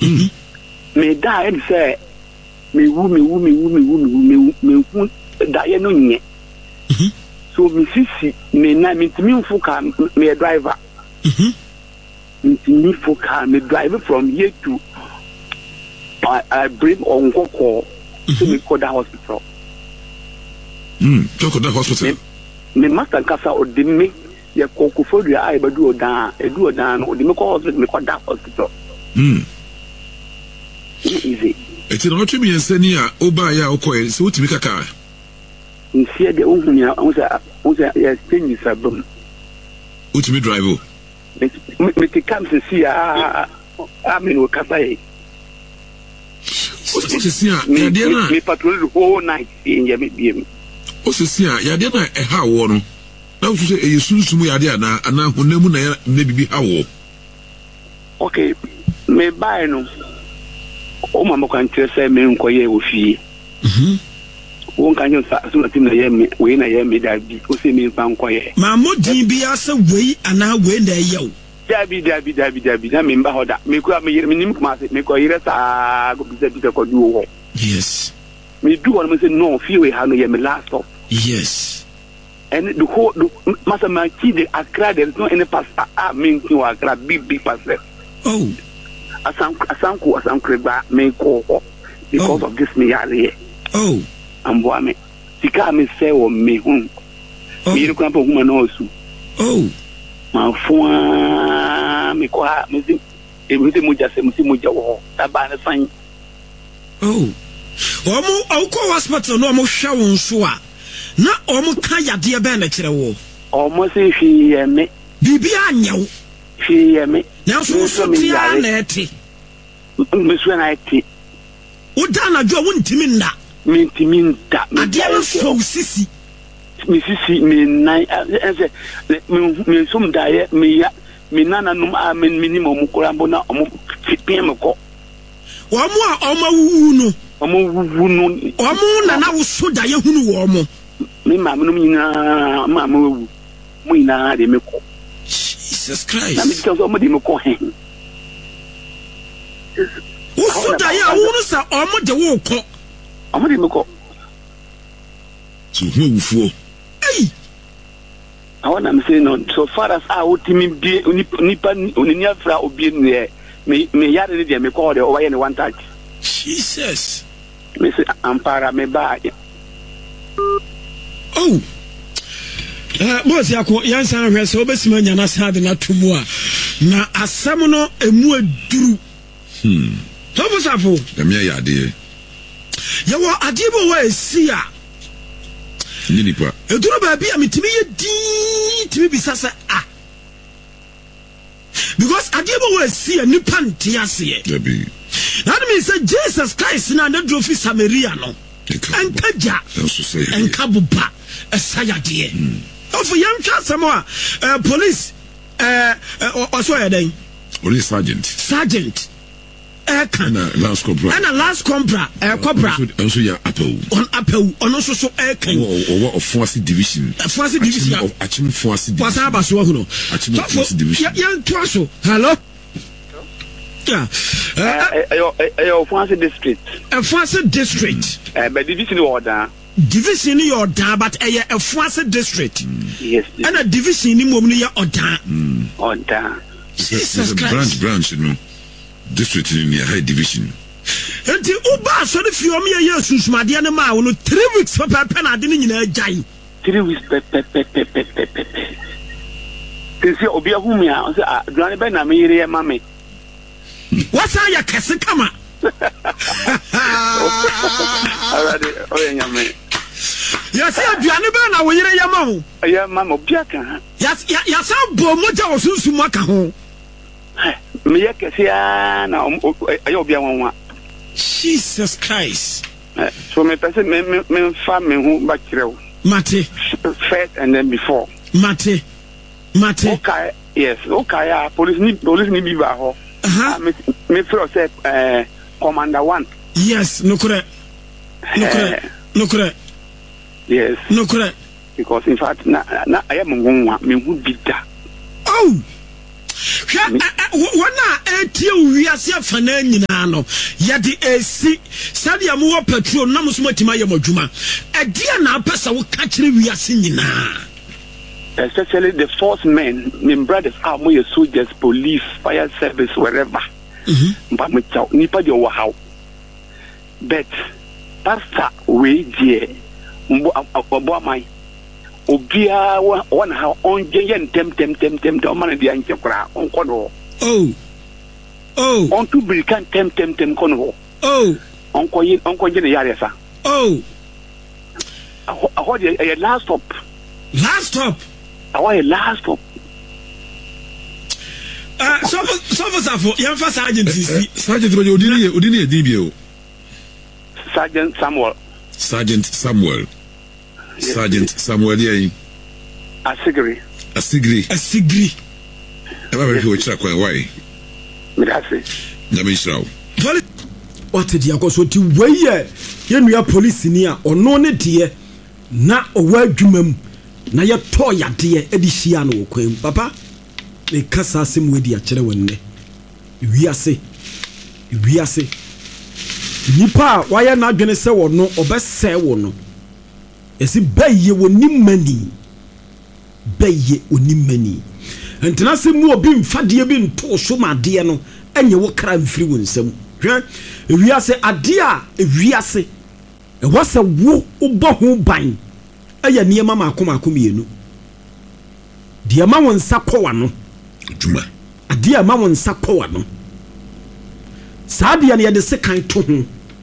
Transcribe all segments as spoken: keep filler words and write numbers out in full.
me da e say me wu me wu me wu me wu me wu me hu da ye no nye so me sisi me na me timi mfu ka me driver mhm me mfu ka me drive from here to I, I bring on Koko to me Koda hospital. Hmm, Koda hospital. Me master kasa o de me ye Koko for the eye but do down, e do down o de me ko hospital me Koda hospital. Hmm. Easy. Eti no to me ensani a oba ya okoye se wotimi kaka. Nsia de ohun ya o say o say ya change sabum. Wotimi drive o. Me me te kam se si a a me no kasa e. Osisi a yade na me patrol the whole night in ya me biem. Osisi a yade na e ha wo no. Na so say e yesunsumu yade ana ana honamu na na bibi ha wo. Okay, me buy no. O mama kan tire say me nkoye ofie. Mhm. Won kan yo sa so tim na ye me we na ye me da bi o say me fa nkoye. Ma modin bi asa wei ana we na ye wo. Dabi dabi dabi dabi na me mba hoda me ko me me nim kuma se me ko yire sa go bi bi ko du wo. Yes. Me do one me say no feel we ha no ye me last stop. Yes. And the whole masa man ki de Accra there is no any pastor ah me ki wa Accra big big pastor. Oh. Asam asanku asankreba me ko because oh. of this me yare. Oh. Amboa me. Sika me say o me hu. Oh. Me ko ampo huma no osu. Oh. Ma fua me ko ha me si e me si muja se me si muja wo ta ba na san. Oh. Omo awko hospital no omo hwa won so a na omo ka yade be na kire wo. Omo se hwie me. Bibi anyew. Hwie me. Na so so tia na eti. Me so na eti. O da na jo won ntimi nda. Me ntimi nda. Ade am so sisi. Me sisi me nai ense me me sum da ye me ya me nana num a me minimum kura mbona omo pipin me ko. Omo a omo wuwu no. Omo wuwu no. Omo na na wo so da ye hunu wo omo. Me ma me no nyina ma ma wuwu. Mo nyina de me ko. Jesus Christ. Na me tell omo de me ko hen. Wo so da ye a wo no sa omo de wo ko. Omo de me ko. So who wufuo. Hey. I want to say no. So far as I would me be nipa oninya fra obi ne me me yare ne de me call the over one touch. Jesus. Me say ampara me ba. Oh. Eh boss yakọ yansan hwese obesima nya na sade na tumu a na asam no emu aduru. Hmm. Tobo safo. Dem ya yade. Yawo adibo wa esi a Ninipa. Eduru ba bia mitimi ye din timi bisasa ah. Because adibo wa esi a nipa nti ase. Debi. That means that Jesus Christ na na drofi Samaria no. Enkaja. Enkabuba esayade. Of yamtwa samo a police eh oso yeden. Police sergeant. Sergeant. Ekan. Na last compra. Na last compra eh compra. Also ya apel. On apel on so so ekan. O o Force division. Force division. Achim Force division. Force abaso hu no. Achim Force division. Yan to so. Hello. Yeah. Eh eh eh Force district. Eh Force district. Eh but division order. Division ni order but eh a Force district. Yes. And a division ni mom ni ya order. Order. Jesus Christ. Branch branch no. District in the high division. Enti uba so the fiom ye yesusumade ne ma wo no three weeks papa pen ade ni nyina ajai. three weeks pe pe pe pe pe pe pe. Tisi obi ahumi a say aduane be na me yire ye ma me. What's ya kese kama? Already oye nyame. Ya say aduane be na wo yire ye ma ho. Ye ma mo bia kan. Ya ya say bo moja wo sunsumu aka ho. Me ye kesia na ayo bia wanwa. Jesus Christ. So me person me me fa me hu ba kirew. Mate. First and then before. Mate. Mate. Okay, yes. Okay, uh, police ni police ni bi ba ho. Uh-huh. Me me feel say eh commander one. Yes, no correct. No correct. No correct. Yes. No correct. Because in fact na na I am ngonwa me hu bi da. Oh. wana etie wiase afana nyina no yade esi sadia mo wo petrol na mo so matima ye modwuma edia na apesa wo ka kire wiase nyina, especially the force men, my brothers are more soldiers, police, fire service, wherever. But me tell nipa de wo how. But pastor we die mbo abo mai obia one how on yen tem tem tem tem tem man dia nke kra on kono. Oh oh on to be can tem tem tem kono. Oh on ko yin on ko yin yare sa. Oh I hold a last stop. Last stop. I want a last stop. Uh, so so for young for Sergeant Sergeant Odini Odini Dibio. Sergeant Samuel. Sergeant Samuel. Yes. Sergeant Samuel Yai. Asigri. Asigri. Asigri. Eba be ho chira kwa why? Me da se. Na me chira. What the akoso ti weye ye nua police ni a ono ne de na owa adwumam na ye to yade e di hia no kwam papa me kasa asem we di a kire wonne wiase wiase nipa waya na adwene se wo no obese wo no esi baye woni mani baye oni mani entena se mu obi mfade bi nto so made no enye wo kra mfiri wonsam hwe wiase ade a wiase e wasa wo ubo ho ban aya niema makoma akomienu de ma won sakwa no djuma ade a ma won sakwa no saade ya ne de sekan to ho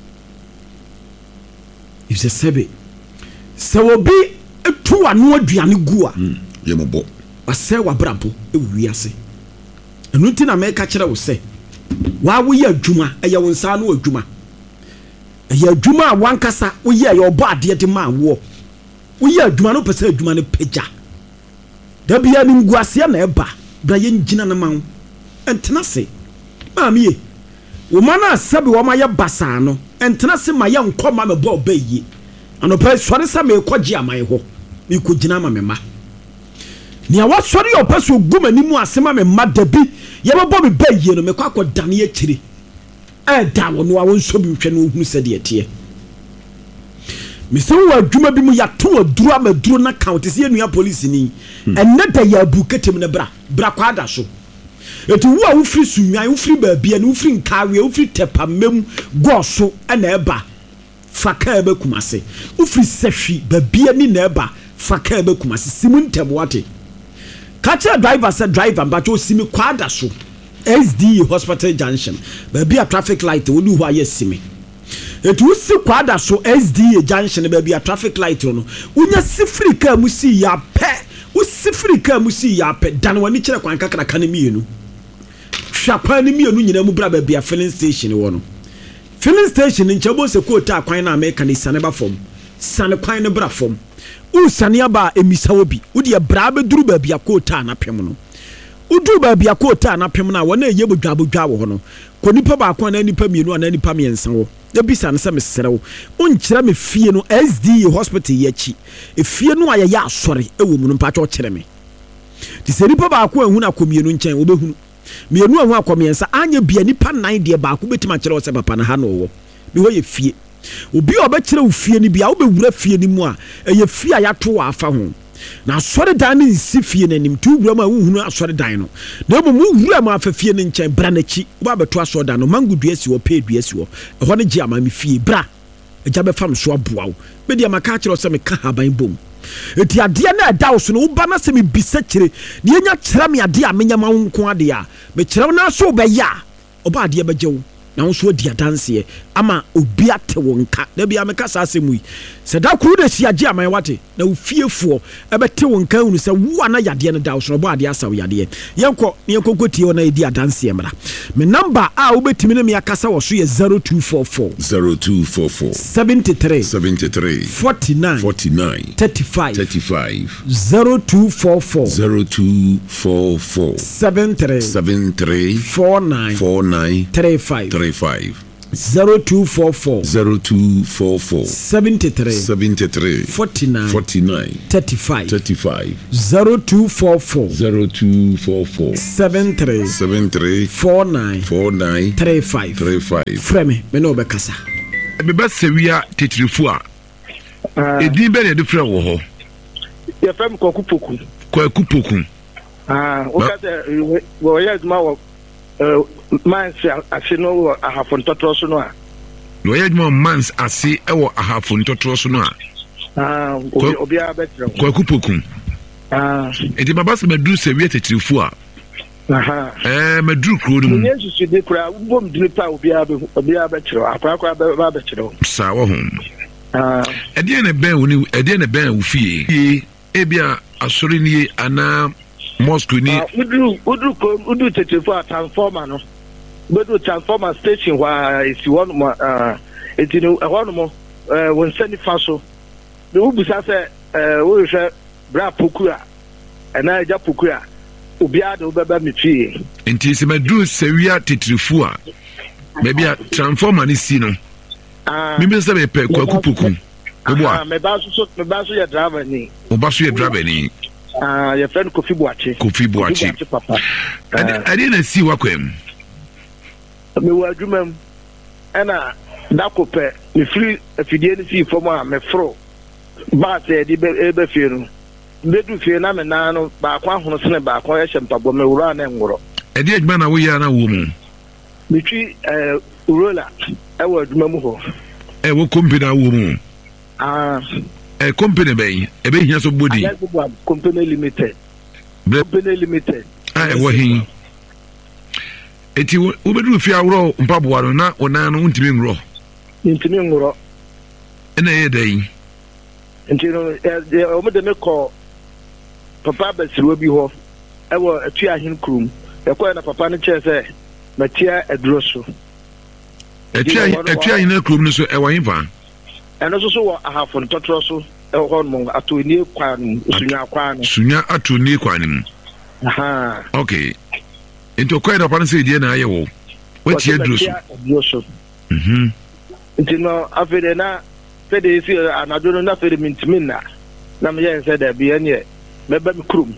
if se sebe se obi etu ano aduane gu a ye mobo ase wa brabo e wiase enu nti na me ka kire wo se wa wo ye adwuma eye won sa no adwuma eye adwuma a wankasa wo ye ye obo ade de ma wo wo ye adwuma no pese adwuma no peja da bia nim guase na eba bra ye ngina na ma wo entena se maami ye wo mana sabe wo ma ye basa no entena se ma ye nkoma me bo ba yi anopa sori sa me koji amai ho me ko gina ma me ma ni awa sori o peso guma ni mu asema me ma dabi ye bebo me ba yi no me kwa akodane ye kire e da wo no awon so bi hwe no hunu se de ete me se wo adwuma bi mu ya to aduru amaduru na count se ye nua police ni enne da ya buketem ne bra bra kwa da so etu wo a wo firi sunwan wo firi ba bia no wo firi nkawe wo firi tepamem goso ena eba faka ebe kumase wo firi sehwi ba bia ni na eba faka ebe kumase simun tebwate kacha driver said driver but o simi kwada so S D hospital junction ba bia traffic light wo lu ho aye simi etu si kwada so S D junction ba bia traffic light no unya sifiri ka mu si ya pe wo sifiri ka mu si ya pe dan wani kire kwan kakra kan mienu hwapa ni mienu nyina mu bra ba bia filling station wo no filling station nchebo se quota kwan na America ni saneba fom sane kwan ne bra fom u sane aba emisa obi wo de bra be duru ba bia quota na pem no udu ba bia quota na pem na wona eye bodwa bodwa wo no ko nipa ba kwa na nipa mienu na nipa miensa wo e bisa ne se meserewo unkira me fie no S D hospital yachi e fie no aye ya asore e wo mu no mpacho kire me ti se nipa ba kwa ehunu akomienu nchen wo behunu mienu ahu akomiensa anya bia nipa nine de ba ko betima kire wo se papa na ha no wo me ho ye fie obi oba kire wo fie ni bia wo be wura fie ni mu a eye fie a yato wa afa ho na asore dan ni si fie nanim tu wura ma wo hunu asore dan no na mo wura ma afa fie ni nchen bra na chi wo ba beto asore dan no mangudu asi wo pedu asi wo e ho ne gi ama me fie bra eja be fam so aboa wo be dia maka kire wo se me ka haban bom eti ade na da wo so no wo ba na se me bisa kire ne nya kire me ade a menya ma wo nko ade a me kire na so be ya oba ade be je wo na wo so dia danse ama obi ate wo nka da bia me kasa asemu yi se da kru de sia gi aman wate na wo fiefuo e be te wo nka hunu se wo ana yade ne da wo so oba ade asaw yade yenko ne yenkokotie na edi adanse mra me number a wo betimi ne me akasa wo so ye zero two four four zero two four four seventy-three seventy-three forty-nine forty-nine thirty-five thirty-five zero two four four zero two four four seventy-three seventy-three forty-nine forty-nine thirty-five thirty-five zero two four four zero two four four seventy-three seventy-three forty-nine forty-nine thirty-five thirty-five zero two four four zero two four four seventy-three seventy-three forty-nine forty-nine thirty-five thirty-five frame me no be kasa be ba sewia tetrifu a edin be de frɛ wo ho ye frame Kwaku Poku Kwaku Poku ah o ka se wo ye ma wo mans ase no wo ahafo ntotoro so no a no ye dwuma mans ase e wo ahafo ntotoro so no a ah obi abetre Kwaku Poku ah edi baba se medu sewia tetrifu a aha eh medu kro no mu nye susu de kra bom dini pa obi abe obi abetre akwa akwa abetre sa wo ho ah edi na ben woni edi na ben wo fie ebia asori ni ana mosque ni udu udu ko udu tetefu a transformer no bedu transformer station wa esi won mo ah eti no ehon mo eh won sani faso de ubusa se eh wo hwe bra pokura ana ja pokura obi ade obeba metwie enti se medu sewia tetrifu a bebia transformer ni si no ah mi bi se be pe Kwaku Poku ebo a me ba so me ba so ye driver ni o ba so ye driver ni ah ye friend Kofi Boache Kofi Boache papa ade na si wakwam me wa adwumam ana dakope me free afidie ni si fom a me fro ba se di be be fie no bedu fie na me na no ba kwa hono sene ba kwa ye hempabo me wura na ngoro ade adwuma na wo ya na wo mu metwi eh urola e wa adwumam ho e wo company na wo mu ah e company be e be hia so body company limited company limited ah e wo hin eti wo bedu fie awro mpaboa no na ona no ntimi ngro ntimi ngoro ena ye dai ntino e o me de me ko papa basiru bi ho e wo atu ahin krum e ko na papa no che se matia aduro so atu atu ahin krum no so e wo hin fa eno so so wo ahafo ntotoro so e ho no ato ni kwa no sunya kwa no sunya ato ni kwa no aha okay into kwa da pan se die na aye wo wati aduro so mhm ntino afede na fede isi anadoro na fede mintimina na me yen se da bi ene meba mi krum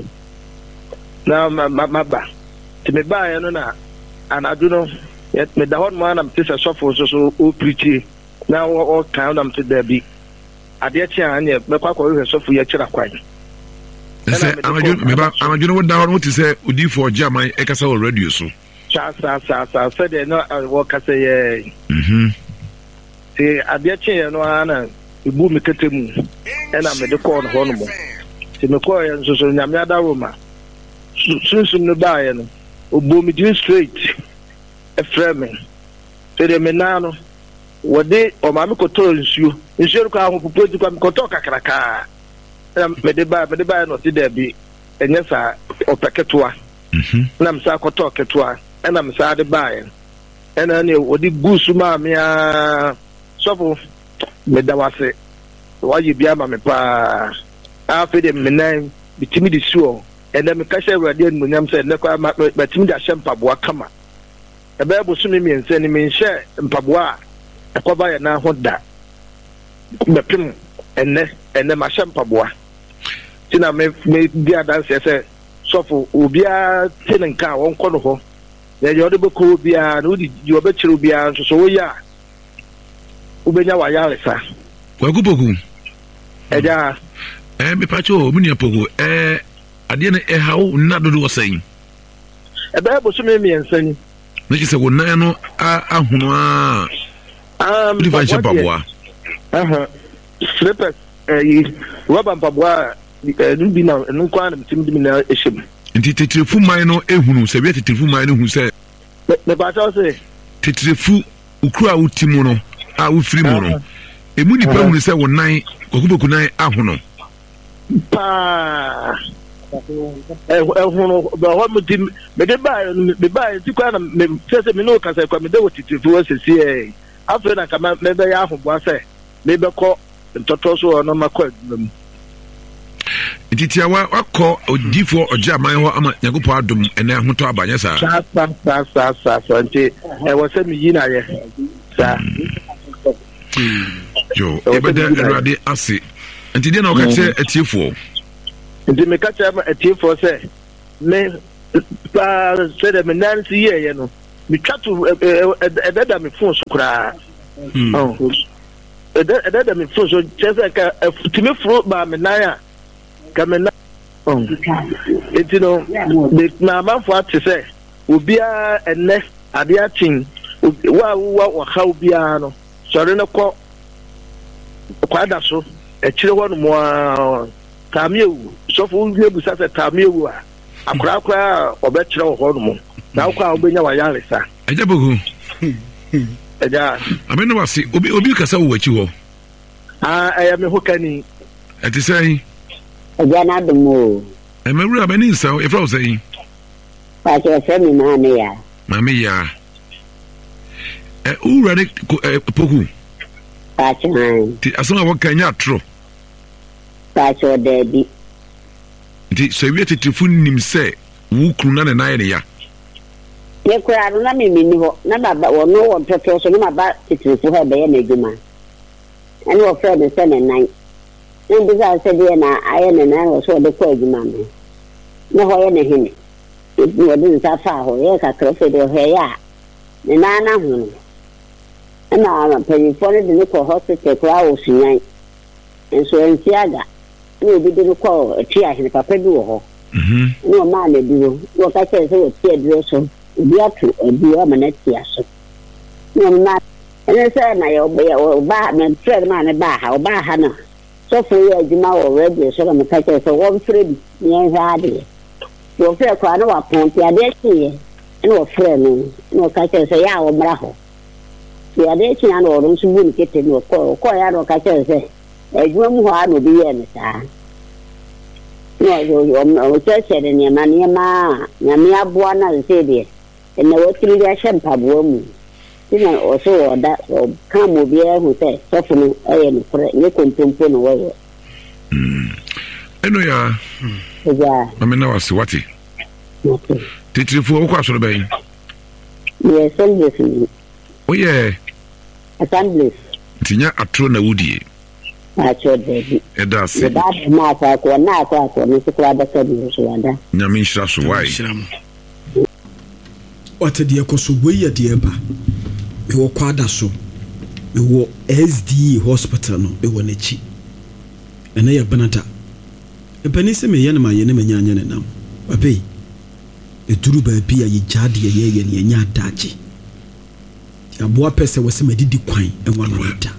na maba ti me ba ye no na anadoro me da hon ma na me tse sofo so so o preach na o kan na me tse da bi ade chi anye me kwa kwa sofo ye kira kwan se anadoro me ba anadoro wo da hon wo ti se odi for jaman e kasa o radio so sa sa sa sa fede no wo kasa ye mhm ti ade chi ye no ana ibu mi ketemu ena me de ko no ho no mo ti me ko ye nso so nyame adawo ma sunsun no ba ye no obo mi din straight e frame te de me na no wo de o ma me ko to nsuo nsuo ko ahun popo ti ko me ko to kakraka ena me de ba me de ba no ti de bi enye sa opeketoa mhm na me sa ko to ketoa ena me sa de ba ye ena ne wo di gusu ma me a sofo me da wase waji bia ma me pa afi de menan bitimi de suo ene me ka hye wrade anu nyam se ne kwa ma bitimi da hye mpaboa kama e ba bosu me miense ni me hye mpaboa akoba ye na ho da bepim ene ene ma hye mpaboa tina me me bia dance se sofo obia tenenka won kɔ no ho ye yo de beko bia no di yo be kire bia so so wo ya ubenya wa yaresa Kwaku Poku eja eh me pacho munia Poku eh ade na e hawo na dodo wosan e ba bo so me me ensani na ki se wo nan no ahunu a um di fanche paboa aha slippers eh rubber paboa nu bi na nu kwa na tim di na ehim nti tetrefu man no ehunu se bi tetrefu man no hu se me pacho se tetrefu ukru a utimu no a ufiri mu no emu ni pa hunu se wo nan Kwaku Poku nan ahono pa eh ehunu ba ho mu dim me de ba me ba ti kwa na me se me no ka se kwa me de wo titifu wo sesi eh afa na ka me be ya ahobo se me be ko ntoto so no makọ adum Ititia wa wakọ odifo ojaman ho ama Nyankopɔ adom ene ahoto abanye sa sa sa sa sa sa nti e wo se me yi na ye sa yo ebeda erade ase nti dia na okache atiefo nti me kacha ma atiefo se me pa se de me nansi ye ye no me twatu edada me phone so kra oh edada me phone so chese ka timi fro ba me nan a ka me na oh nti no me na manfo ate se obia enne ade achin wa wa wa ha obia no sori no ko kwada so e kire ho no mo tamiewu so fo ngebu sa se tamiewu a akura akura obekire ho no mo na akwa obenya wa yaresa eja bogu eja ameno wasi obi obi kasa wo wachi ho ah eya me hokani ati sai eja na demo e mawura bani nsa e fra sai pa ke fe mi ma ne ya mami ya e ura ne poku pa chan ti asoma wakanya atro pa cho debi ti so wi tetifu nim se wu kunu na na ne ya ye kura no na me mi ni ho na baba wo no wo toto so na ba tetifu ha be ye na adwuma ani wo fe de se ne nan ndi za se de na aye ne na wo so de ko adwuma me ne ho ye ne hini wo de nsa fa ho ye ka kro fe de he ya ne na na hu na pay for the ko hospital kwa wo sunyan enso ensiaga ni obi de ko tia hene papa bi wo ho mhm no ma na duro wo ka che se wo tia duro so obi atu obi o ma na tia so no ma ene se na yo ba me tre ma na ba ha ba ha na so fo ye adwuma wo radio so na ka che se wo fre bi ni en ha de wo fre kwa na wa pon tia de tie ene wo fre no no ka che se ya wo mra ho ya de chi na no so bu ni kete no ko ko ya no ka che se ejuma mu ha no bi ye ni sa no yo yo o che che de ni ma ni ma nya mi aboa na se de ene wo tri ya shampa bo mu ina o so o da o ka mo bi e hu se so fu no e ni pre ni kontompo no wo mm eno ya ja amena wasi wati titrifu ko asoro ben ye selbe oye assembly tinya atro na wudie acho de eda se ba ma fa ko na ko ko ni sikra da ka bi so wanda nyame nshira so wai wate de ko so we ye de ba e wo kwada so e wo S D A hospital no e wo na chi ene ye benata e pani se me ye na ma ye na manya anya ne nam papai e duru ba bi a ye jade ye ye ye nya dachi aboa pese wo se madidi kwan e wa no da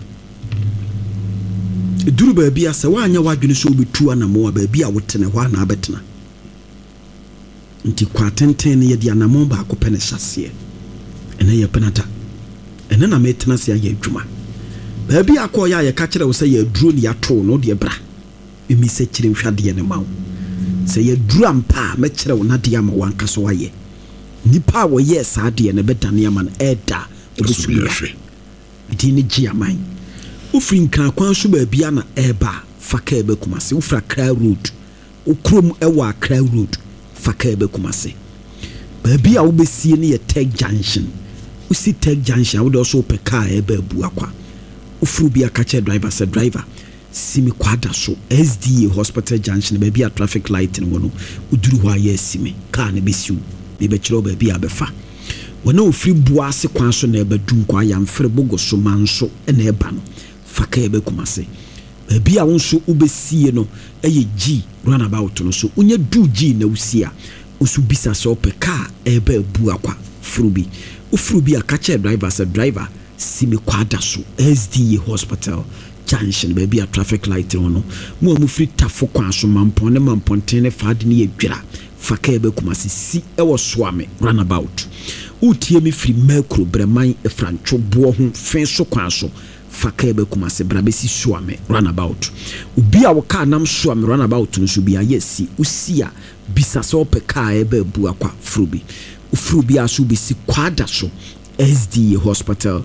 e duru ba bi a se wa anya wadwene so obetu anamo wa ba bi a wotene ho na abetena nti kwa tenten ye di anamo ba ko pene hyase ene ye penata ene na metena se ya adwuma ba bi akọ ya ye ka kire wo se ye duro ni ya to no de bra emi se kire nhwade ne mawo se ye duro ampa me kire wo na de ama wanka so waye nipa wo ye sa de ne bedane ama na eda obesuya dini giaman ufrin kan kwan so ba bia na eba faka ebe kumase ufra Accra road ukrom ewa Accra road faka ebe kumase ba bia wo besie ne ye Tech Junction usi Tech Junction wo do so pe car ebe bu akwa ufru bia ka che driver se driver simi kwada so S D A hospital junction ba bia traffic light ne wono uduru ho aye simi car ne besiu be be kiro ba bia befa wana ofri buase kwan so na ebadu nkwa ya mfre bogo so manso na eba no faka ebe kumase ba bia wonso ubesie no eye G runabout no so unye du G na usia usu bisa so pe car ebe bu akwa frubi ufrubi akache driver se driver simi kwada so S D A hospital junction ba bia traffic light no mo amufri tafo kwan so mampon ne mamponten ne faade ne edwira faka ebe kumase si ewo so ame runabout utie mi free macro breman e francho bo ho fen so kwan so faka ebe kumase brabesi so ame runabout ubi a wo ka nam so ame runabout no so bia yesi usia bisa so pe ka ebe bu akwa frubi ufrubi aso bisi kwada so S D A hospital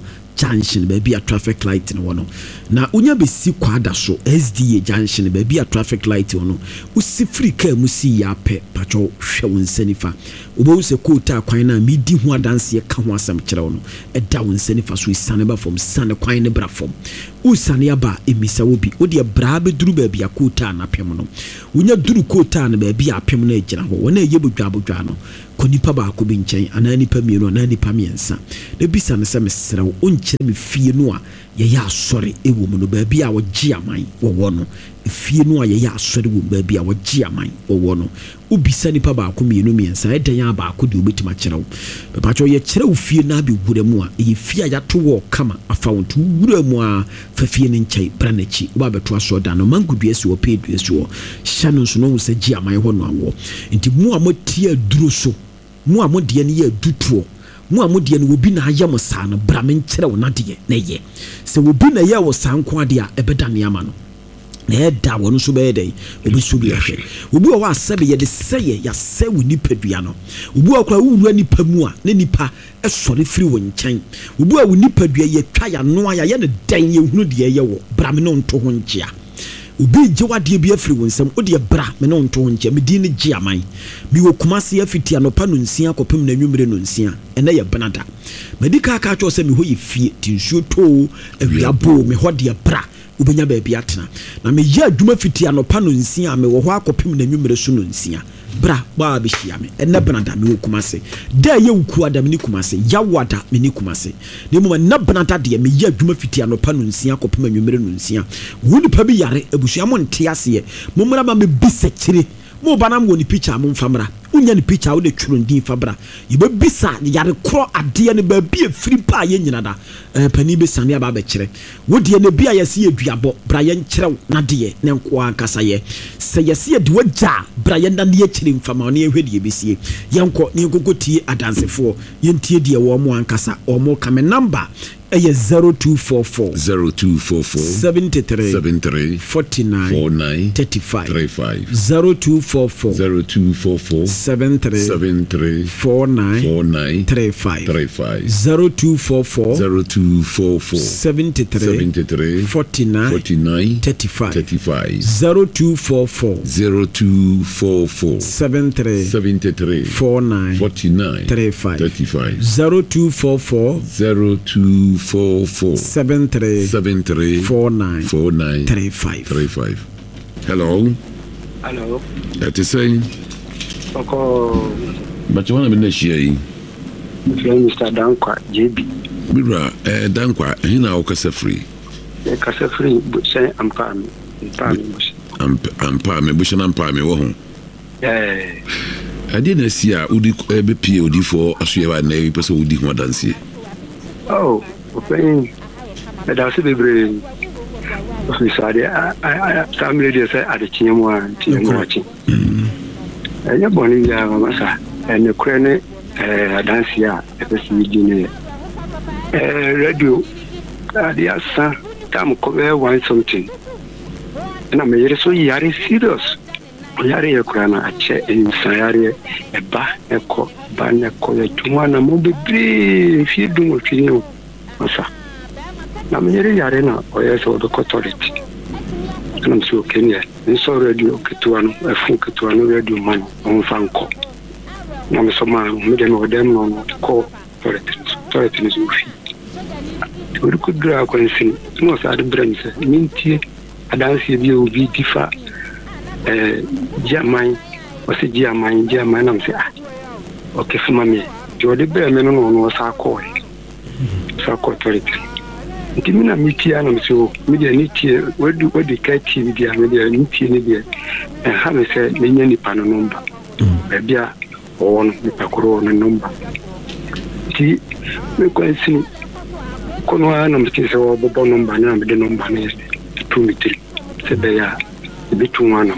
junction baabi a traffic light no wono na unya besi kwada so S D A junction baabi a traffic light wono usi free car mu si ya pe pacho hwe wonsanifa obo se kota kwan na medi ho adanse ka ho asam kire wono eda wonsanifa so isane ba from sane kwan ne bra from usane aba emisa wobi odi bra be duru baabi a kota na pem no unya duru kota na baabi a pem na agyina ho wona eye bodwa bodwa no konipa ba ko bi nkyɛn ana nipa mienu ana nipa miensa na bisa ne sɛ mesrɛ wo onkyerɛ me fie no a yɛyɛ asɔre ɛwɔ mu no baabi a wɔgye aman wɔwɔ no fie no a yɛyɛ asɔre wɔ baabi a wɔgye aman wɔwɔ no ubisa nipa ba ko mienu miensa ɛdan ya ba ko de obetima kyerɛ wo bɛpakyɛ yɛ kyerɛ wo fie na bi wura mu a ɛyɛ fie a yato wɔ kama afa wo to wura mu a fa fie ne nkyɛn bra n'akyi wo ba bɛto aso da no mangudua si wɔ pedua si wɔ hyɛ no nso no wo sɛ gye aman hɔ no awɔ nti mu a motie aduro so mu a modie ne yɛ adutuo mu a modie ne obi na ayɛ mo saa no bra me nkyerɛ wo nadeɛ na yɛ sɛ obi na yɛ wo saa nko ade a ɛbɛda ne ama no na ɛda wo no so bɛyɛ dɛ obi so bi ahwɛ obi wa asɛbe yɛ de sɛyɛ ya sɛ wo nipa dua no obi wa kora wo nipa mu a ne nipa ɛsɔre firi wo nkyɛn obi wa wo nipa dua yɛ twa ya no a yɛ ne dan yɛ hunu de yɛ wo bra me no nto ho nkyea obi gye wade bi afiri wo nsɛm odi bra me no nto ho nkyea me di ne gye aman bi wo kumase afiti anopa no nsia kopem na nwumre no nsia ɛna yɛ benada medika aka atwo sɛ me ho yɛ fie tinsuo to awiabo me ho de bra ubenya baabi atena na me ya adwuma fiti anopa no nsia me wo ho akopem na nwumre so no nsia bra ba be hia me ena benada me kumase da ye wuku adam ni kumase ya wada me ni kumase ne mo na benada de me ya adwuma fiti anopa no nsia kopem nwumre no nsia wo nipa bi yare abusua mo nte ase mo mra ma me bisa kire mo banam wo ni picture mo mfamra unya ni picture wo de twuro ndin fabra yiba bisa yare kro ade ne ba bi afiri pa ye nyina da eh pani be sane aba ba kire wo de ne bia yesi eduabo bra ye nkyerew na de ne nko akasa ye se yesi de wagya bra ye na ne kire mfama ne ehwede besie ye nko ne kokotie adansefo ye ntie de wo mo ankasa o mo kame number eye zero two four four zero two four four seventy-three seventy-three forty-nine forty-nine thirty-five thirty-five zero two four four zero two four four seventy-three seventy-three forty-nine forty-nine thirty-five thirty-five zero two four four zero two four four seventy-three seventy-three forty-nine forty-nine thirty-five thirty-five zero two four four zero two four four seventy-three seventy-three forty-nine forty-nine thirty-five thirty-five zero two four four zero two four four seventy-three seventy-three forty-nine forty-nine thirty-five thirty-five. Hello. Hello. That is saying. Oko. But you want to be next Mister Dankwa J B. Bira, eh, Dankwa, he now kasa free. Eh, kasa free, but say I'm palm, palm bush. I'm I'm palm, bush and I'm palm, oh. Eh. I didn't see a Udi B P O D for a swear name, person who did more than see. Oh, okay. That's a baby. Sorry, I I some ladies say at the Chinwa, Chinwa watching. And you're born in Yamasa, and the crane, uh, dance here, at the C D. Uh, radio, uh, the son, come cover one something. And I'm very so yari serious. Yari Ukraina, a chair in Sayari, a bar, a co, ban, a collar, to one, a mobile, if you do what you know. Masa. Na mnyeri yarena oyeso the authority. And I'm so Kenya. In so radio Kituano, a full Kituano radio man on Franco. Nam so man, medium of them on what call authority is with you. We could draw a coincidence. No, I had brains. Minty, a dance you be differ. Eh, Jamai, was a Jamai, Jamai, I'm saying, okay, for mammy. You're the bear men on was our call. Sako authority. Ntimina miti ana mso media niti wadu wadu kati media media niti media eh ha me se menya nipa no number ba bia o no nipa koro no number ti me kwansi kono ana mti se o bobo number na me de number na two mitri se be ya be two wana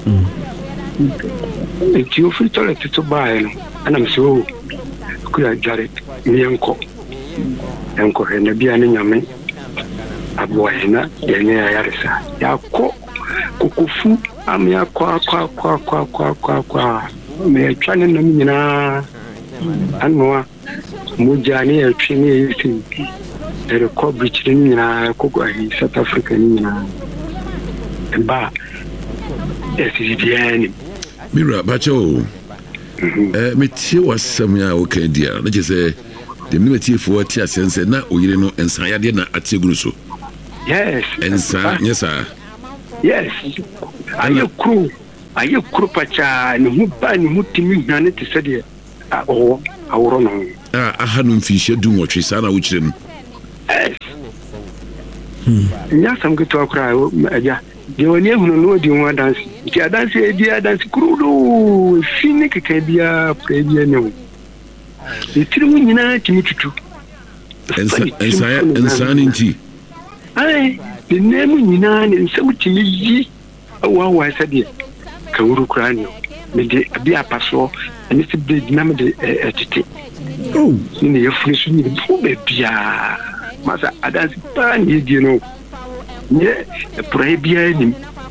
e ti o fi toilet to buy no ana mso ku ya jare mi enko enko he na bia ne nyame aboyena yenye yarisa yako kukufu am yakwa kwa kwa kwa kwa kwa kwa me twane na nyina anwa mujani ya twini yisi ɛrekɔ birikyire no nyinaa ɛkɔ ahi South Africa no nyinaa ɛba ɛsisi biara nim mira bakyɛ o eh metie wasɛm a woka dia na kyɛ sɛ dem ne metiefoɔ tie asɛm sɛ na oyire no ensayade na atie guru so yes ensa nyesa yes ayɛ kuro ayɛ kuro pacha ne hu ba ne hu timi hwane te sɛ deɛ ɔwɔ aworo no ah aha no mfihye du nwɔtwe saa na wo kyerɛ mu yes nya sam ke to akra aja de woni ehunu no di ho dance ti dance e di dance kuro do fini keka bia pra bia ne ho e tiri mu nyina timi tutu ensa ensa ensa ni nti ai de nemu nyina ne nsam timi yi awa wa sɛ de ka wuru kra ne me de bia paso ne se de na me de etete oh ni ye funi su ni bu be bia masa adansi pa ni di no nye pra bia ni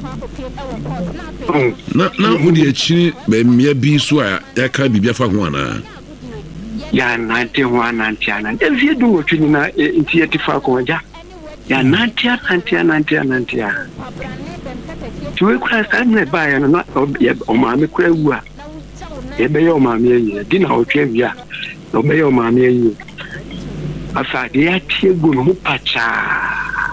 na na wodi akiri be mmea bi so a yaka bibia fa ho ana ya nante ho anante anante vie du wotwe ni na nti yetifa ko ja ya nante anante anante anante ya tuwe kura sa me ba ya no na o ma me kura wu a ye be yo ma me yi di na otwe bia o be yo ma me yi asa de ya tie gu no pacha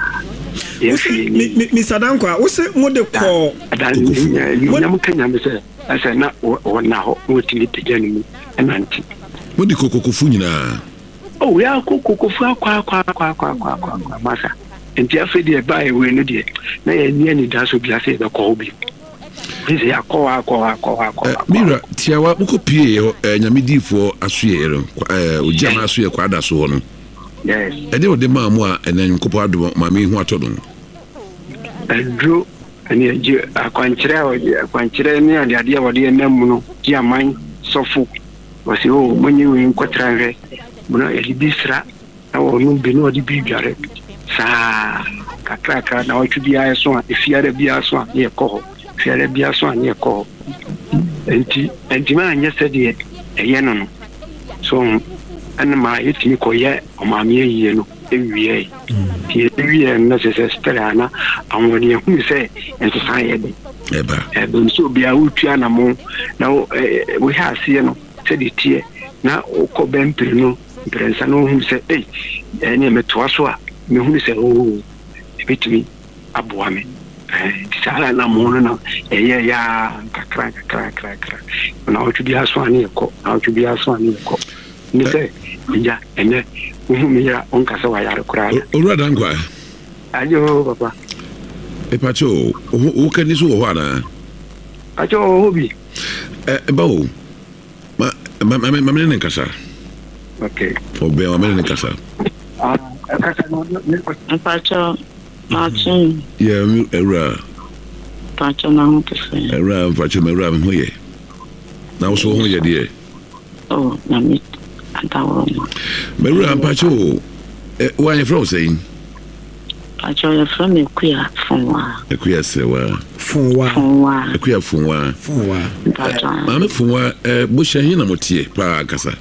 Mister Dankwa, wo se mo de ko nyam kanya me se asa na o na ho o ti te jani mu enanti mo de kokokofu nyina oh ya kokokofu akwa akwa akwa akwa akwa masa enti afedi e ba e we no de na ya ni ani da so bia se be ko obi ese ya ko akwa akwa akwa mira tiawa mo ko pie nyamedifo asoye ero o jama asoye kwa da so no yes ede o de maamu a enan kopo ado ma me hu atodon edro ani je akwankyere o je akwankyere ni ade ade o de enam no ji aman sofo wasi o monyi wi nkotra hwe bona elibisra na o no bi no de bi dware sa kakaka na o twi bia so a efiare bia so a ye ko fiare bia so a ye ko enti enti ma anya se de eye no no so ana ma yiti ko ye o ma me yiye no ewie ti ewie na se se stera na awoni hu se enti sa ye de eba ebe so bia utua na mo na we ha se no se de tie na ko bempre no prensa no hu se eh ene metoa so a me hu se o ebitimi aboa me eh tisala na mo no eye ya kakra kakra kakra na o tubia so ani ko na o tubia so ani ko ni se ja ene hu me ya on kasa wa ya kura owura Dankwa ajo papa e pacho o ka ni so ho ana ajo hobi eh bawo ma ma ma me ne kasa okay obe ma me ne kasa ah kasa no ne pacho Martin yeah era pacho na ho pese era pacho me era me ho ye na wo so ho ye de oh na me antawo Meru pacho eh wa ye from saying pacho ye from Ekuya Funwa Ekuya sewa Funwa Funwa Ekuya Funwa Funwa pacho ma me Funwa eh bo hye na motie pa kasa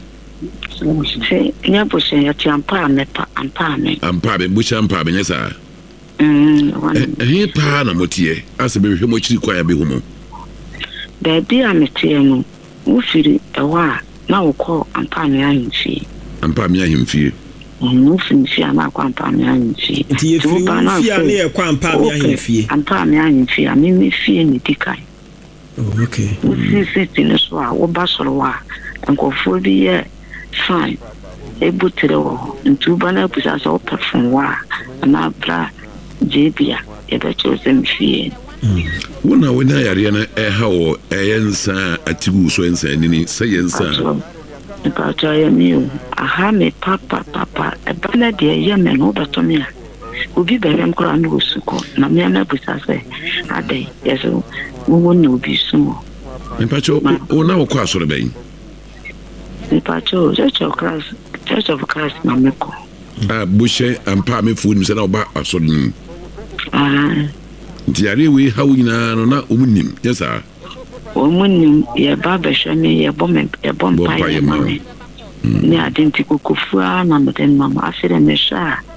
se nya bo se ya ti ampa me pa ampa me ampa be bo ampa be nyesa mm eh pa na motie ase be hwe mo chiri kwa ya be humo da bi a metie no wo firi ewa na wo ko ampa me ahimfi ampa me ahimfi no finfi ana kwa ampa me ahimfi ti e fi fi ana e kwa ampa me ahimfi ampa me ahimfi a me me fie ni dikai oh okay wo si si ti no so a wo ba soro wa nkofo bi ye fine e butere wo ntuba na pusa so perform wa na bra jebia e be chose mfie wona wona yare na e ha wo eyensa atigu so ensa nini sayensa e pa cha ya mi aha me papa papa e bana de ye me no beto me obi be rem kora no suko na me na busa se ade yeso wo no bi sumo e pa cho wona wo kwa so ben e pa cho Church of Christ Church of Christ na me ko ah bushe ampa me fu ni se na oba aso ni ah diare we ha wina no na omunim yesa omunim ye ba be hweme ye bom ye bom pa ye mame ni adenti kokofua na meden mama afire me sha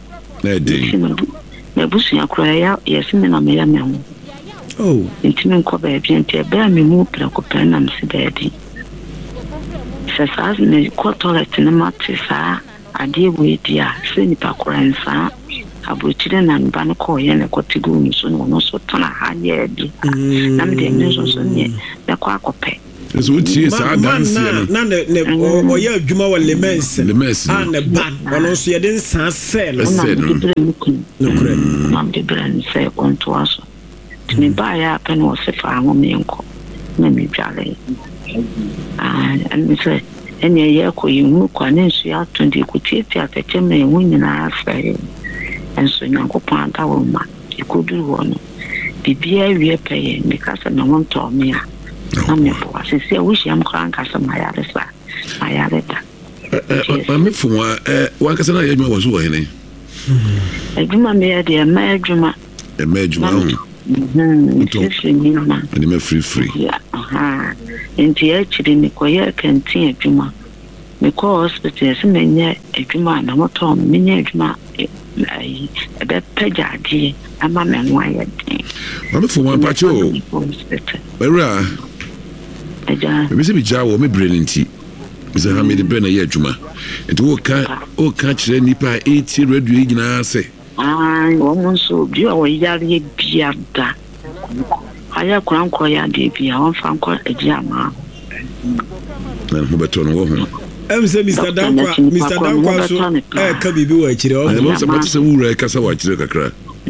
na de na busua kura ya yesi me na me ya me ho oh ntimi nko ba bi nti e ba me mu pra ko pa na me se ba di se sa ne ko toilet na mate sa ade we dia se ni pa kura nsa abotire na mba no ko ye ne ko tigu ni so no so tona ha ye bi na me de me so so ne na ko akope so tie sa dance na na ne o ye adwuma wa lemens ah ne ban wono so ye den san se no no kure mam de brand se on to aso me ba ya pen o se fa ho me nko na me dwale ah and me say ene ye ko yimu kwa ne nsu ya tondi ko tieti atete me hu nyina afa enso nyankopon anta wo ma ikodu wo no bibia wie peye me kasa na won to me a na me po asese wo hia mkran kasa ma ya resa ma ya reta ma me fu wa eh wa kasa na ye dwuma wo so wo hene edwuma me ya de ma edwuma e ma edwuma ho mhm sisi ni ma ani me free free ya aha enti ya chiri ni ko ya kantin edwuma me ko hospital se menye edwuma na moto menye edwuma ai ebe pejadi ama me nwa ya din ma me fu wa pacho era eja me se bi jawo me brain nti me se ha me de brain na ya edwuma enti wo ka o ka kire nipa eighty radio nyina se ah wo mo so bi o yare bia da aya kwan ko ya de bia won fa nko eji ama na mo beto no wo ho em se Mister Dankwa Mister Dankwa so eh ka bibi wa kire o mo se pati se wura ka sa wa kire kakra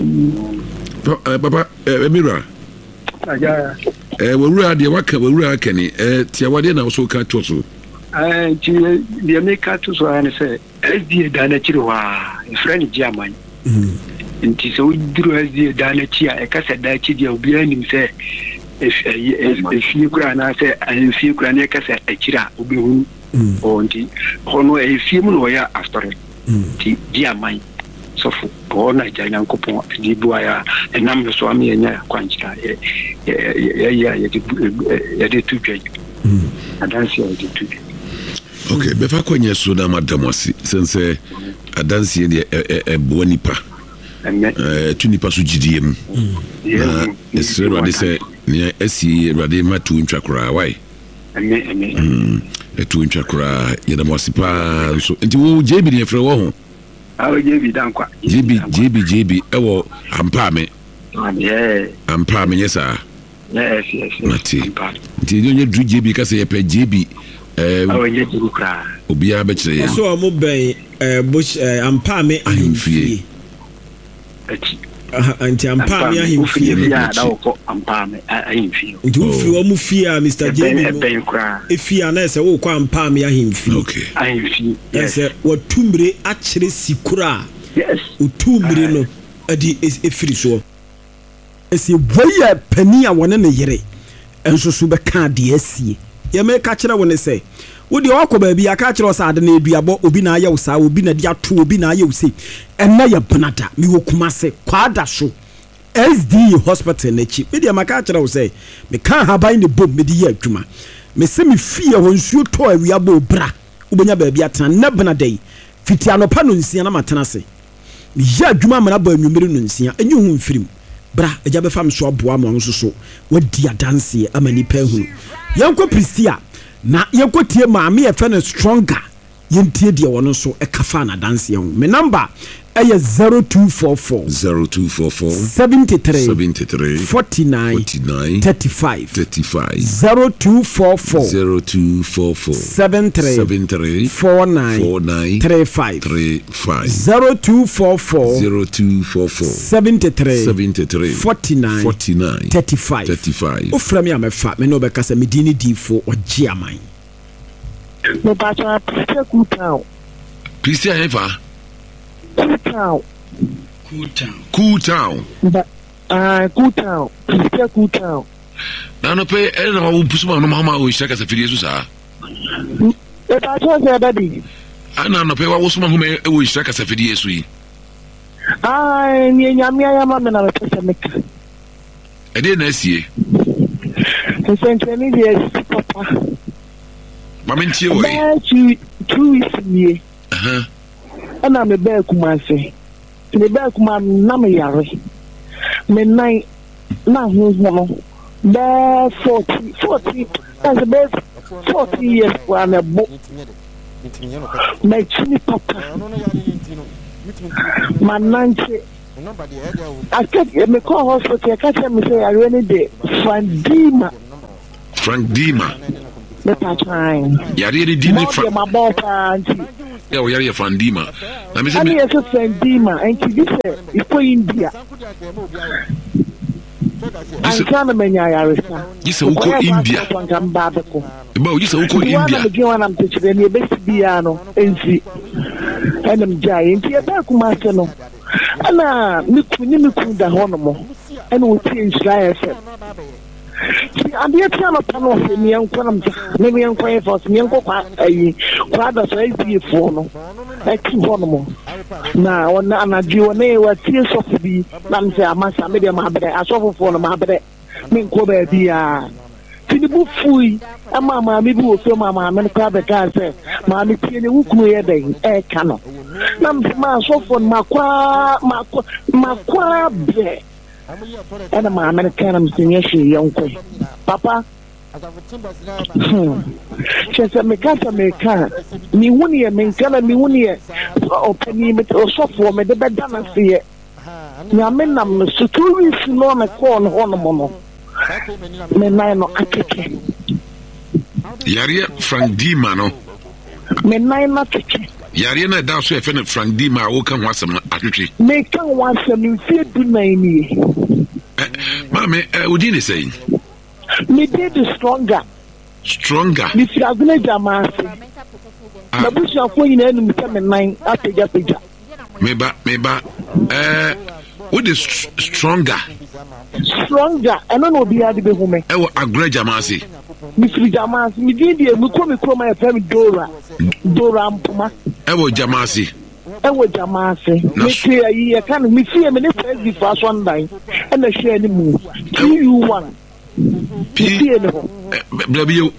papa emira aja eh wura de waka wura aka ni eh tia wade na so ka to so eh ti de me ka to so ana se S D A da na kire wa friend ji aman nti so duro S D A da na chi a e ka se da chi de obi anim se efi kura na se efi kura ne ka se akira obi hu o nti hono efi mu no ya after ti di aman so fu ko na ja nyankopon di bua ya enam so am ye nya kwanchira ye ye ye ye de tu twa adansi ye de tu okay be fa konye so na madam wasi sense adansi ye e bo nipa eh tu nipa so gidie mu na esre rade se ne asi rade matu ntwakora wai ame ame etu ntwakora ye da mosipa so nti wo jebi ne frɛ wo ho awo jebi Dankwa jebi jebi jebi ewo ampa me yeah ampa me yesa yes yes nati nti nye dru jebi ka se ye pe jebi eh awo nye dru kra obia be kire ye so mo ben eh bush ampa me ahimfie ati anti ampa me ahimfie me ya da wo ampa me ahimfie nti wo fi wo mu fie a Mister Jebi ben kra e fie na se wo kwa ampa me ahimfie okay ahimfie yes wo tumbre a kire sikura yes wo tumbre no adi e firi so esi boye pani a wona ne yere enso so be ka de asie ye me ka kire wo ne se wo de wakɔ baabi aka kire wo sa ade na eduabo obi na aye wo sa obi na de ato obi na aye wo se enna ye benada mi wo kumase kwada so S D A hospital na chi me de maka kire wo se me ka haban ne bom me de ye adwuma me se me fie ho nsuo to awiabo bra ubenya baabi atana na benada yi fiti anopa no nsia na matena se me ye adwuma mana ba anwumere no nsia enyu hu mfirim bra eja be fam so aboa mo nso so wadi adanse amani pa hu yanko pristia na yanko tie maame e fa na stronger yentie de wono so e kafa na adanse hu me number eye zero two four four zero two four four seventy-three seventy-three forty-nine forty-nine thirty-five thirty-five zero two four four zero two four four seventy-three seventy-three forty-nine forty-nine thirty-five thirty-five zero two four four zero two four four seventy-three seventy-three forty-nine forty-nine thirty-five thirty-five ofra me amefa me no be kasa me dini difo ogie aman me ba cha pese ku town Christian Eva ku town Cool Town Cool Town ah ku town pese ku town na no pe e na wo pusuma no mama o shaka sa fili Yesu me ba cha se daddy ana no pe wa wo suma hu me e wo shaka sa fili Yesu yi ah ni nyame ya ma me na pese me ka e de na asie sente ni de papa mama ntie wo yi ba chi two weeks ye aha ana me ba kumase me back man na me yare me nine na hu no be forty forty as a best forty years for na bo me chini papa man nanche I can't me call hospital I can't me say I really did Frandima Frandima me patran yare di di me fra my ball panty yeah we yare Frandima na me say me say Frandima and this is for India I'm trying to menya yaresa you say uko India ba o you say uko India I'm going am teaching me best bia no ensi enam jai enti e ba kuma se no ana me kuni me kun da hono mo ena o tie Israel fe ti ande tia no pa no se me enko nam me me enko e fo me enko kwa ayi kwa da so e tie fo no e ti hono mo na ona anaji ona e wa tie so bi na me se amasa me de ma bere asofo fo no ma bere me nko ba bia tinibu fui ama ma me bi wo so ma ma me ka be ka se ma me tie ne wukunu ye den e ka no na me ma asofo ma kwa ma kwa ma kwa be ena ma me ka na me tinye shi yonko papa chese me ka me ka mi wuni e me ka na mi wuni e opani me osofo me de be dana se na me na me security no me ko no hono mo no me nai no akeke yare Frandima no me nai na keke yare na da so e fe ne Frandima wo kan wasem atwetwe me kan wasem fi du nai ni ma me udi ne sei me did stronger stronger me fi aguna jamasi na busha ko yin enu me me nai apeja peja me ba me ba eh what is stronger stronger eno no bi ade be hume e wo agura jamasi mi fi jamasi mi di di mi ko mi ko ma e fam dora dora mpuma e wo jamasi e wo jamasi mi ti ayi e kan mi fi me ne first for Sunday e na share ni mu P U one P P no W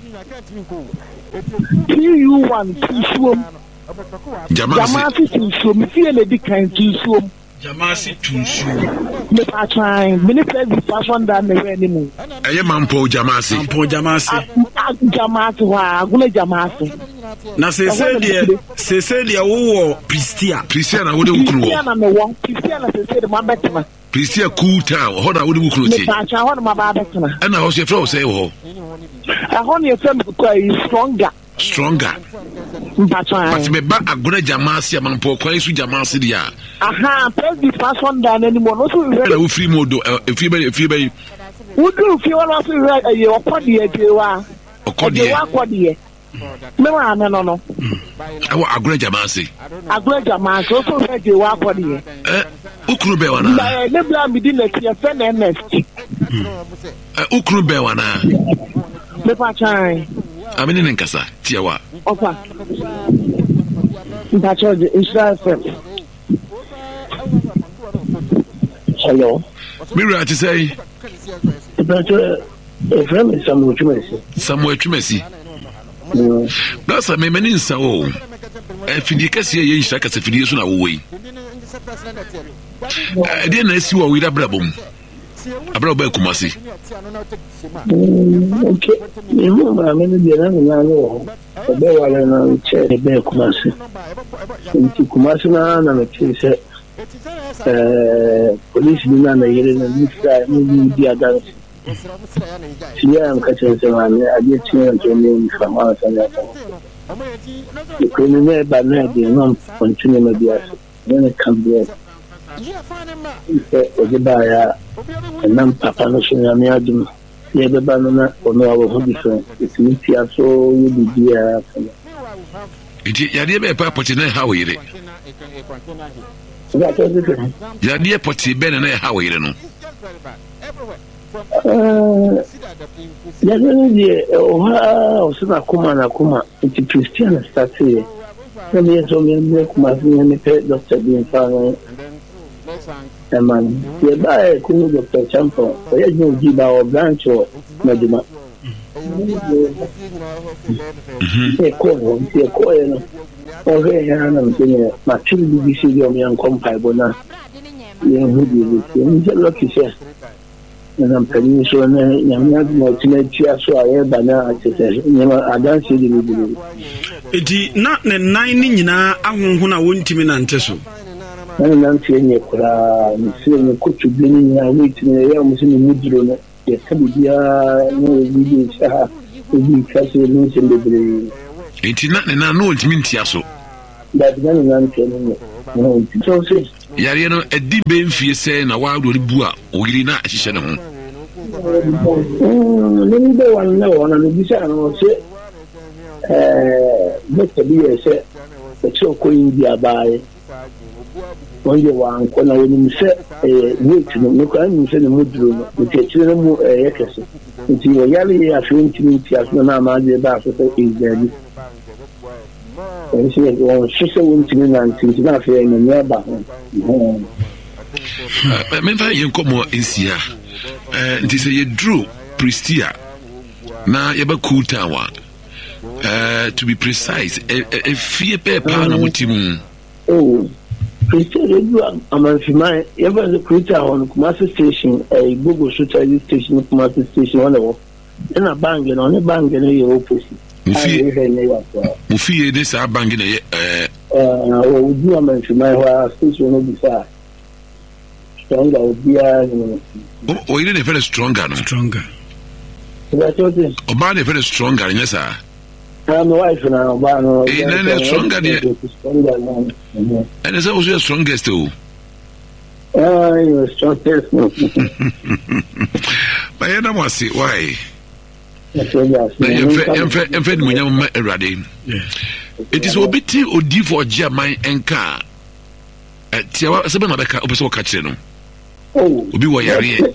P U one tusuom jamasi jamasi tusuom mi fi ne di kan tusuom jamasi tusuom me pa try me ne first for Sunday na we ni mu eye mampo jamasi mampo jamasi jamasi wa aguna jamasi na se se de se se de wo Pristia Pristia na wo de wukuru wo Pristia na me wo Pristia na se se de ma betema Pristia cool town ho da wo de wukuru ti me pa try ho na ma ba betema ana ho se fro se wo ho na ye fam ko stronger stronger but me ba aguna jamasi mampo kwan su jamasi dia aha president person da na ni mo no so we wo free modo e fi be fi be wo do fi wona so we ye okodi e jewa okodi e wa okodi me wa na no no awo aguna jamasi aguna jamasi so we jewa okodi e eh ukuru be wana na le bla mi di na ti e fe na ns eh ukuru be wana me pa try amini nkasa tiawa opa Mpacho de Israel F M. Hello. Mira to say Mpacho F M is Samuel Chumesi. Samuel Chumesi. That's a many nsa o. E fidi kase ye nshira kase fidi so na wo wei. E dey na esi wo wi da brabom. Abra ba Kumasi. Okay. You ma me dey na na no. Obe wale na che be Kumasi. Nti Kumasi na na me che se eh police ni na na yere na ni sa ni di adan. Siya am ka che se ma ne aje che to ni fama sa na. Ko ni me ba na di no continue me dia. Ne kan be. Oje ba ya nam papa no so na me adum. Ye be ba no na ono awo ho different. It means ya so you be dia. Iti ya de be pa poti na ha wo yire. Ya to different. Ya de poti be na ha wo yire no. Eh ya de die o ha o se na kuma na kuma iti Christian start here. Na me so me me kuma fi me pe doctor bin fa no. Man, ye ba e kunu Doctor Champo, o ye ju ji ba o branch o medima. E ko o e ko e no. O re ya na mtenye ma tiri bi si yo mi an kompa bona. yɛn ho bi bi yɛn sɛ lɔki sɛ na mpanyin so na nyamia ma ɔtena tia so a yɛba na akyesɛ nyɛma adanse de bi eti na ne nan ne nyinaa ahonho na wontimi nante so na nante nye koraa nse ne kotu bi ne nyinaa wetimi yɛ mo se ne muduro no yɛ sabu bia na obi bi sa obi kase ne se bebree eti na ne na no ntimi ntia so da bi na nante no no so se yare no edi be mfie sɛ na wa do bu a oyiri na ahyehyɛ ne ho mm ne bi wa na wona no bi sa no se eh beta bi sɛ ɛkyɛ ko India baaye onye wa anko na woni sɛ eh weight no no kan ni sɛ ne muduro no ntiakyire no mu eh yɛkɛse nti wo yare yɛ afɛ ntimi ntia so na ama de ba so sɛ Israeli ɛnsi wɔn hyehyɛ wɔn ntimi na ntimi na afɛ na nyɛ ba ho memfa yɛn kɔmɔ nsia eh nti sɛ yɛduru Pristia na yɛbɛku tawa uh to be precise a fear paper na mutimu oh Pristia do amanfima yɛbɛ the creator on Kumasi station a Google Shooter station Kumasi station on the na bang na on bang na yɛ opposite mufi mufi ne sa bang na yɛ eh uh o do amanfima wa station no bi sa stronger obia no o ile ne very stronger no stronger oba ne very stronger yes sir I'm a wife now, but no. Eh, no, stronger than. And is also the strongest too. Ah, you're strongest. But I don't want to see why. Yes, yes. I'm fed when I'm ready. It is a bit or D for German and car. At Tiawa, some other car, also catching. Oh, be what you're here.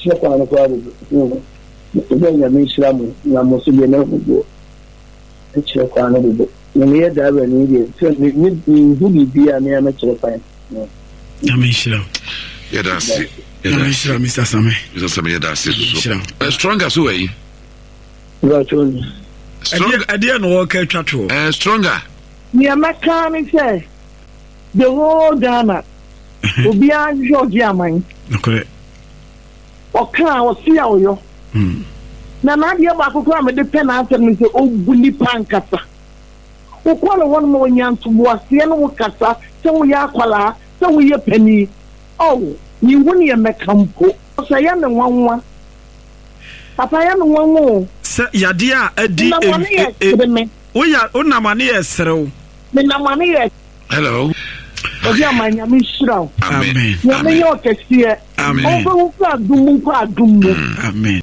Then I mean, Slam, I must be enough. Ɛkyerɛ kwa no bebo na me da ba ni de so ni ni hu bi bia me am kyerɛ kwa no ya me shira ya da se ya me shira Mister Same Mister Same ya da se so stronger so way right on stronger ade no work atwa to eh stronger me amaka me say the whole Ghana obi an George aman correct oka o sia oyo mm na na dia ba kokora me de pen answer me say obu ni pankasa o kwala won mo nyanto bo ase no wo kasa se wo ya kwala se wo ye pani oh ni woni ye mekampo so ya me nwanwa papa ya me nwanwo se yade a adi o ya o na mane ye serew me na mane ye hello obi amanya me shiraw amen ya me yo kese amen o bo kwa dum kwa dum amen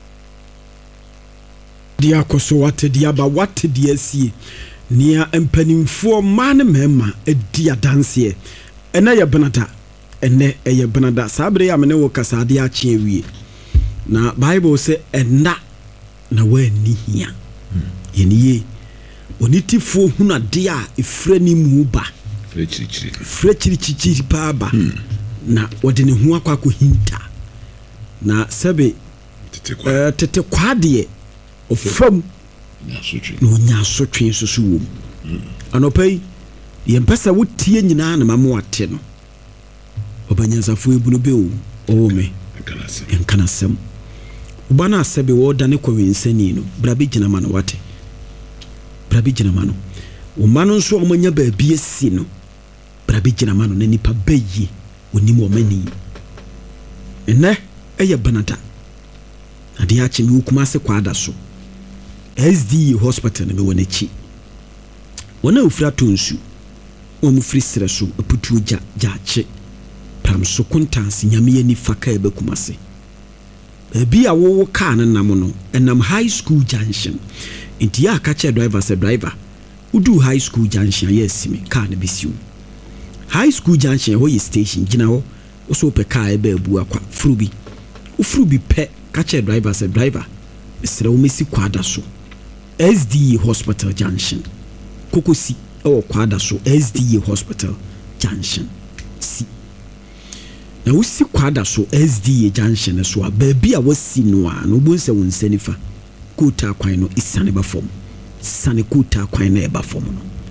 dia koso wate dia ba wate dia sie nia empanimfo ma ne mema edi adanse ene ye benada ene eye benada sabre ya mene wo kasade a kye wie na bible se ena na wa ni hia yeniye onitifo huna dia efra ni mu ba frechirichiri frechirichiri pa ba na wode ne ho akwa hinta na sebe eh tete kwade ofam no nya sotwe susu wom anopai ye mpesa wotie nyina na mamo ate no obanyansafo ebuno be o o me enkanasem ubana asebe wo dane kwensani no brabe gina ma no wate brabe gina ma no o mano nso omanya ba bia si no brabe gina ma no na nipa bayi onim o mani ene eye banata ade a chimi ukuma se kwada so S D hospital me wona chi wona ofira tonsu omu free sere so aputu ja jache pam so kontansi nyame ani faka e bekumase bi a wo ka na nam no enam high school junction enti ya ka che driver se driver udu high school junction yes me ka na bisiu high school junction ho yi station gina ho so pe ka e be abu akwa frubi ufrubi pe ka che driver se driver sere o mesi kwada so S D A hospital junction kokosi o kwada so S D A hospital junction si na usi kwada so S D A junction so a baby a wasi no a no bonse won sanifa kuta kwan no isane ba fom sane kuta kwan na e ba fom no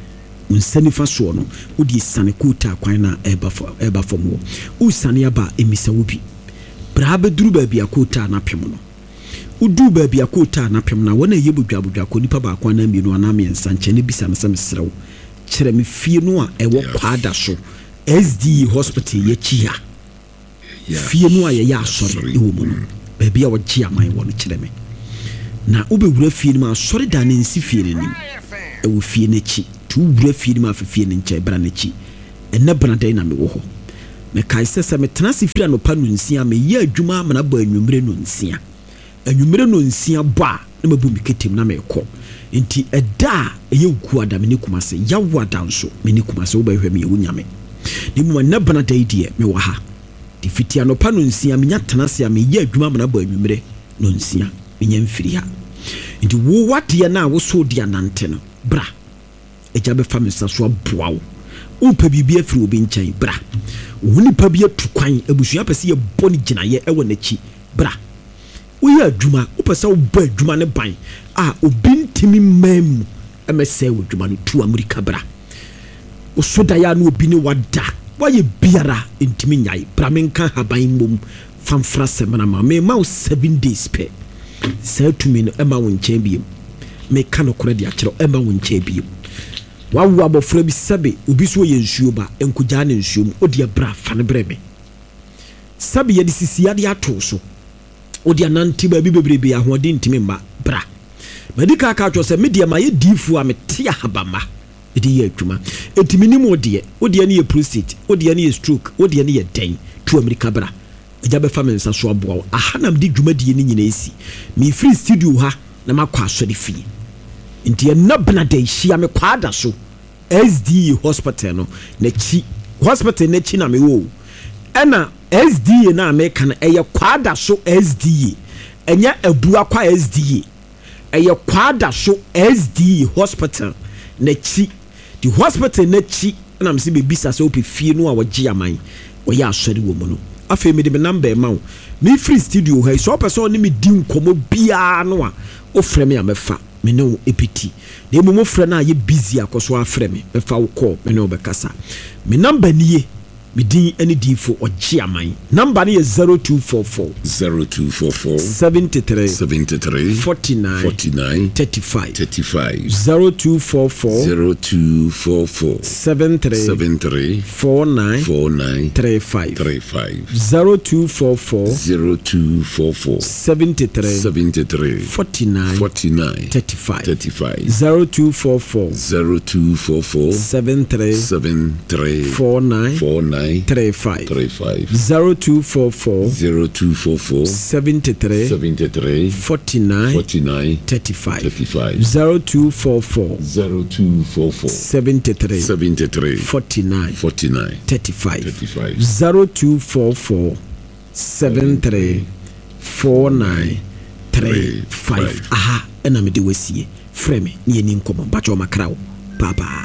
unsani fa so no wodi sane kota kwan na eba eba fam wo usane aba emisa wo bi bra beduru ba bia kota na pem no udu ba bia kota na pem na wona ye bodwa bodwa ko nipa ba kwan na mienu ana me nsa nche ne bisa me sam serew kire me fie no a ewo kwada so S D E hospital ye chia fie no a ye ya asore ewo mu no ba bia wo chia man wo no kire me na ubewura fie no ma asore da ne nsi fie nim ewo fie na chi tu wura fie no ma fie ne nche bra na chi enne bra dai na me wo ho me kai sese me tena se fie no pa no nsia me ye adwuma amana ba anwumre no nsia anwumre no nsia ba na mabu mi ketem na me ko nti eda eye ku ada me ne kuma se yawo ada nso me ne kuma se wo ba hwe me ye wunyame ni mu na bana dai die me wa ha di fitia no pa no nsia me nya tena se me ye adwuma amana ba anwumre no nsia me nya mfiri ha nti wo wade na wo so dia nante no bra eja be fa me saso aboa wo upa bibia firi obi nkyɛn bra woni pa bia tu kwan abusua pɛsɛ yɛ bɔne gyinaeɛ ɛwɔ n'akyi bra woyɛ adwuma wopɛsɛ wo bɔ adwuma ne ban a obi ntimi mam ɛmɛsɛ wɔ adwuma no tu amerika bra wo so da ya no obi ne wada wayɛ biara ntimi nyae bra menka haban mmom famfra sɛmana ma me ma wo seven days pɛ saa tumi no ɛma wo nkyɛn biem meka no korɛ de akyerɛ ɛma wo nkyɛn biem wawo abofra bi sabe obi so ye nsuo ba enkugya ne nsuo mu odi abra fa ne breme sabe ye de sisia de ato so odi ananti ba bi bebrebe ahode ntimi mba bra medika ka atwo se media ma ye difu a mete ahabama edi ye adwuma etimi ni mu odi odi ne ye prostate odi ne ye stroke odi ne ye den tu amerika bra eja be fa me nsa so aboa ahanam di dwuma die ni nyina esi me free studio ha na makwa so de fie nti na bana de hia me kwada so S D E hospital no na chi hospital na chi na me wo ena S D E na me kan eye kwada so S D E enya abua kwa S D E eye kwada so S D E hospital na chi the hospital na chi na me se be bisa so pe fie no a wogi aman wo ya asori wo mu no afa me de me number ma wo me free studio ha so person ni me di nkomo bia no a o frɛ me amefa me no epiti na emu mo frɛ na ye busy akoso afrɛ me me fa wo call me no be kasa me number nie me din ani difo ogye aman number ne zero two four four zero two four four seventy-three seventy-three forty-nine forty-nine thirty-five thirty-five zero two four four zero two four four seventy-three seventy-three forty-nine forty-nine thirty-five thirty-five zero two four four zero two four four seventy-three seventy-three forty-nine forty-nine thirty-five thirty-five zero two four four zero two four four seventy-three seventy-three forty-nine forty-nine thirty-five thirty-five zero two four four zero two four four seventy-three seventy-three forty-nine forty-nine thirty-five thirty-five zero two four four zero two four four seventy-three seventy-three forty-nine forty-nine thirty-five thirty-five zero two four four seventy-three forty-nine thirty-five aha ena me de wasie frɛ me ne yɛni nkɔmmɔ mpakyɛ ɔmakrawo papa